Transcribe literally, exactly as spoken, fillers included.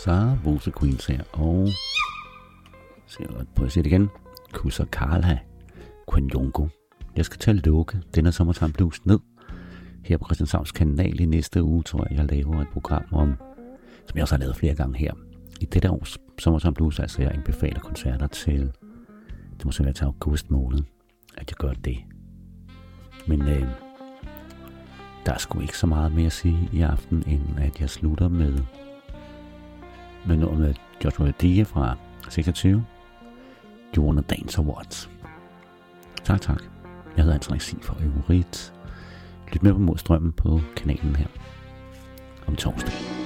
Så Vose Queens her, og skal jeg prøve at se det igen. Kusser Karla Kwanjongo. Jeg skal tage lukke denne Summertime Blues ned her på Christianshavns kanal i næste uge, tror jeg, jeg laver et program om, som jeg også har lavet flere gange her. I dette års Summertime Blues, altså jeg anbefaler koncerter til, det må så være til august måned, at jeg gør det. Men øh, der er sgu ikke så meget mere at sige i aften, end at jeg slutter med med noget med Joshua Dia fra seksogtyve. You Wanna Dance or What? Tak, tak. Jeg hedder Andreas Sig for Øvrigt. Lyt med på Modstrømmen på kanalen her om torsdag.